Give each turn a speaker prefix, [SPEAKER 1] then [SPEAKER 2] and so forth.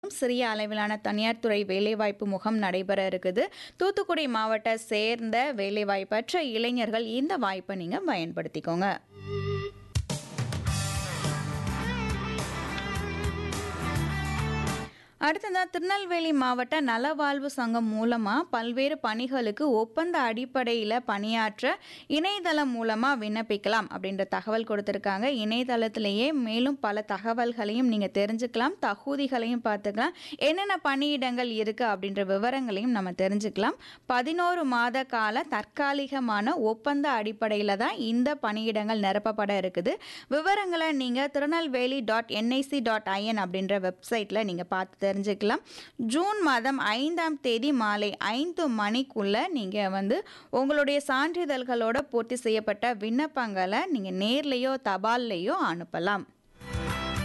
[SPEAKER 1] சிறிய அளவிலான தனியார் துறை வேலைவாய்ப்பு முகாம் நடைபெற இருக்குது. தூத்துக்குடி மாவட்ட சேர்ந்த வேலைவாய்ப்பற்ற இளைஞர்கள் இந்த வாய்ப்பை நீங்க பயன்படுத்திக்கோங்க. அடுத்ததா திருநெல்வேலி மாவட்ட நலவாழ்வு சங்கம் மூலமா பல்வேறு பணிகளுக்கு ஒப்பந்த அடிப்படையில் பணியாற்ற இணையதளம் மூலமா விண்ணப்பிக்கலாம் அப்படின்ற தகவல் கொடுத்துருக்காங்க. இணையதளத்திலேயே மேலும் பல தகவல்களையும் நீங்க தெரிஞ்சுக்கலாம், தகுதிகளையும் பார்த்துக்கலாம், என்னென்ன பணியிடங்கள் இருக்கு அப்படின்ற விவரங்களையும் நம்ம தெரிஞ்சுக்கலாம். 11 மாத கால தற்காலிகமான ஒப்பந்த அடிப்படையில் தான் இந்த பணியிடங்கள் நிரப்பப்பட இருக்குது. விவரங்களை நீங்க திருநெல்வேலி.nic.in அப்படின்ற வெப்சைட்ல நீங்க பார்த்து தெரிஞ்சுக்கலாம். ஜூன் மாதம் 5ஆம் தேதி மாலை 5 மணிக்குள்ள நீங்க உங்களுடைய சான்றிதழ்களோட பூர்த்தி செய்யப்பட்ட விண்ணப்பங்களை நீங்க நேர்லயோ தபால்லையோ அனுப்பலாம்.